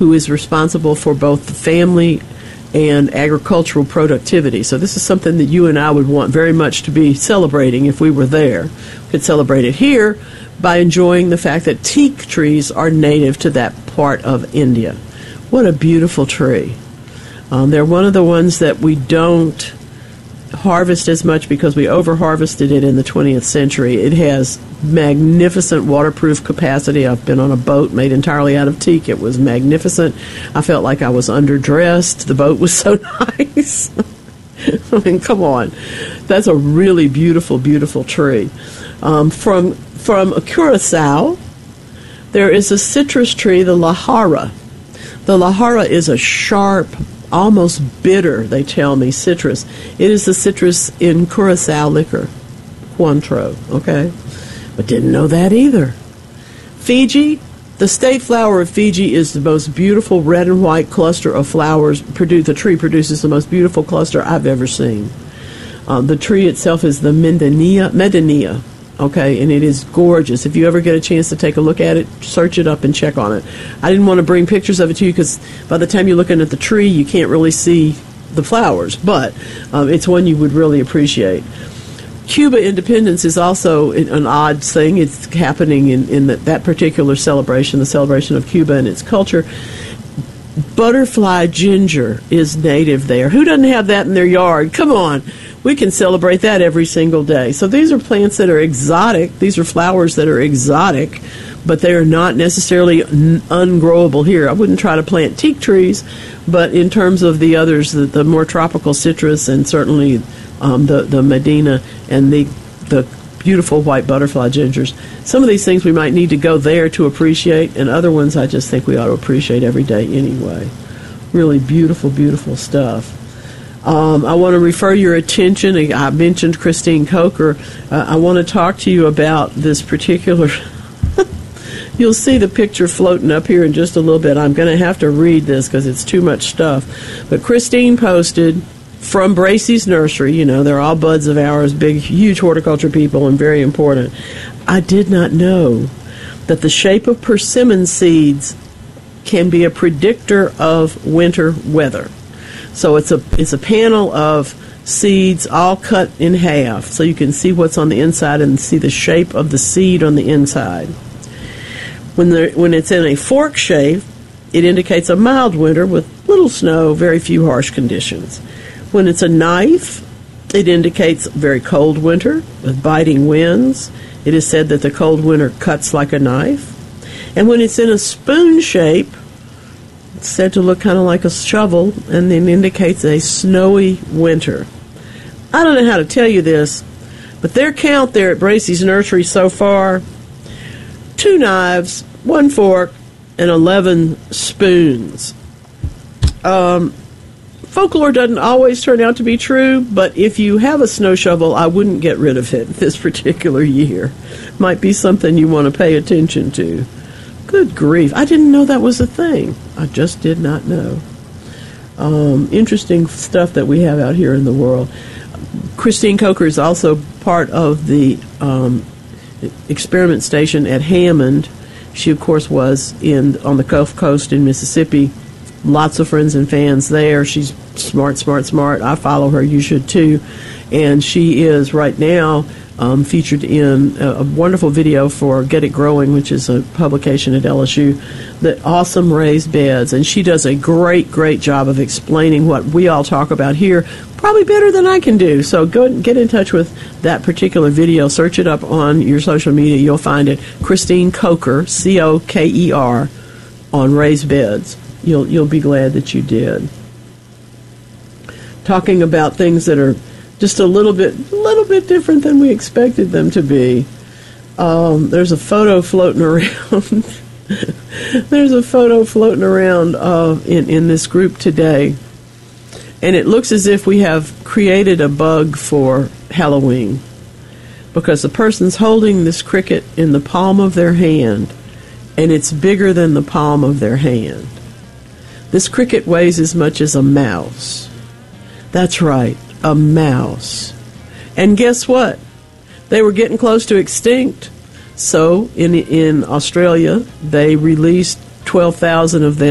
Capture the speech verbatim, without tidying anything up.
who is responsible for both the family and agricultural productivity. So this is something that you and I would want very much to be celebrating if we were there. We could celebrate it here by enjoying the fact that teak trees are native to that part of India. What a beautiful tree. Um, they're one of the ones that we don't harvest as much because we over-harvested it in the twentieth century. It has magnificent waterproof capacity. I've been on a boat made entirely out of teak. It was magnificent. I felt like I was underdressed. The boat was so nice. I mean, come on. That's a really beautiful, beautiful tree. Um, from, from Curacao, there is a citrus tree, the Lahara. The Lahara is a sharp, almost bitter, they tell me, citrus. It is the citrus in Curacao liquor, Cointreau, okay? But didn't know that either. Fiji, the state flower of Fiji is the most beautiful red and white cluster of flowers. Produ- the tree produces the most beautiful cluster I've ever seen. Uh, the tree itself is the Medinea, Medinea, okay, and it is gorgeous. If you ever get a chance to take a look at it, search it up and check on it. I didn't want to bring pictures of it to you because by the time you're looking at the tree, you can't really see the flowers, but um, it's one you would really appreciate. Cuba independence is also an odd thing. It's happening in, in the, that particular celebration, the celebration of Cuba and its culture. Butterfly ginger is native there. Who doesn't have that in their yard? Come on. We can celebrate that every single day. So these are plants that are exotic. These are flowers that are exotic, but they are not necessarily n- ungrowable here. I wouldn't try to plant teak trees, but in terms of the others, the, the more tropical citrus and certainly um, the, the Medina and the the beautiful white butterfly gingers, some of these things we might need to go there to appreciate, and other ones I just think we ought to appreciate every day anyway. Really beautiful, beautiful stuff. Um, I want to refer your attention, I mentioned Christine Coker. Uh, I want to talk to you about this particular, you'll see the picture floating up here in just a little bit. I'm going to have to read this because it's too much stuff. But Christine posted from Bracey's Nursery, you know, they're all buds of ours, big, huge horticulture people and very important. I did not know that the shape of persimmon seeds can be a predictor of winter weather. So it's a it's a panel of seeds all cut in half, so you can see what's on the inside and see the shape of the seed on the inside. When there, when it's in a fork shape, it indicates a mild winter with little snow, very few harsh conditions. When it's a knife, it indicates a very cold winter with biting winds. It is said that the cold winter cuts like a knife. And when it's in a spoon shape, it's said to look kind of like a shovel and then indicates a snowy winter. I don't know how to tell you this, but their count there at Bracey's Nursery so far, two knives, one fork, and eleven spoons. Um... Folklore doesn't always turn out to be true, but if you have a snow shovel, I wouldn't get rid of it this particular year. Might be something you want to pay attention to. Good grief. I didn't know that was a thing. I just did not know. Um, interesting stuff that we have out here in the world. Christine Coker is also part of the um, experiment station at Hammond. She, of course, was in on the Gulf Coast in Mississippi. Lots of friends and fans there. She's smart, smart, smart. I follow her. You should too. And she is right now um, featured in a, a wonderful video for Get It Growing, which is a publication at L S U, the awesome raised beds. And she does a great, great job of explaining what we all talk about here, probably better than I can do. So go and get in touch with that particular video. Search it up on your social media. You'll find it. Christine Coker, C O K E R, on raised beds. You'll you'll be glad that you did. Talking about things that are just a little bit a little bit different than we expected them to be. Um, there's a photo floating around. there's a photo floating around uh, in in this group today, and it looks as if we have created a bug for Halloween, because the person's holding this cricket in the palm of their hand, and it's bigger than the palm of their hand. This cricket weighs as much as a mouse. That's right, a mouse. And guess what? They were getting close to extinct. So in in Australia, they released twelve thousand of them.